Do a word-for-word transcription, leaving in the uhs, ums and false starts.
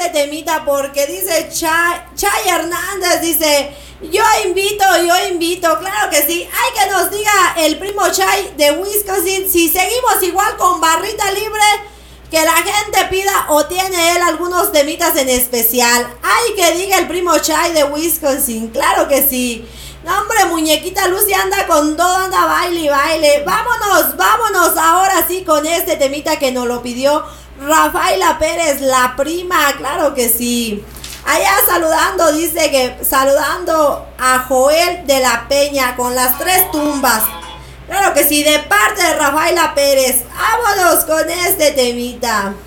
este temita porque dice Chay, Chay Hernández, dice, yo invito, yo invito, claro que sí. Hay que nos diga el primo Chay de Wisconsin si seguimos igual con barrita libre, que la gente pida o tiene él algunos temitas en especial. Hay que diga el primo Chay de Wisconsin, claro que sí. No, hombre, muñequita Lucy anda con todo, anda baile y baile. Vámonos, vámonos ahora sí con este temita que nos lo pidió Rafaela Pérez, la prima, claro que sí. Allá saludando, dice que saludando a Joel de la Peña con las tres tumbas. Claro que sí, de parte de Rafaela Pérez. Vámonos con este temita.